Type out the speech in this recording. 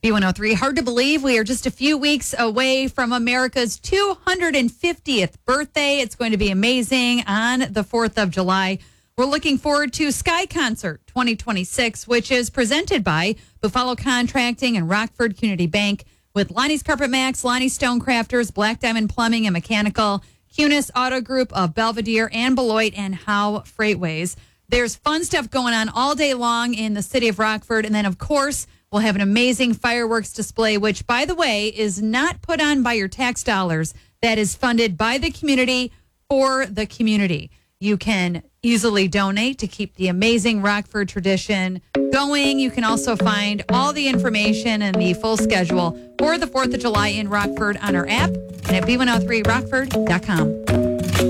B103. Hard to believe we are just a few weeks away from America's 250th birthday. It's going to be amazing on the 4th of July. We're looking forward to Sky Concert 2026, which is presented by Buffalo Contracting and Rockford Community Bank with Lonnie's Carpet Max, Lonnie's Stonecrafters, Black Diamond Plumbing and Mechanical, Cunis Auto Group of Belvedere, and Beloit and Howe Freightways. There's fun stuff going on all day long in the city of Rockford. And then, of course, we'll have an amazing fireworks display, which, by the way, is not put on by your tax dollars. That is funded by the community for the community. You can easily donate to keep the amazing Rockford tradition going. You can also find all the information and the full schedule for the 4th of July in Rockford on our app and at b103rockford.com.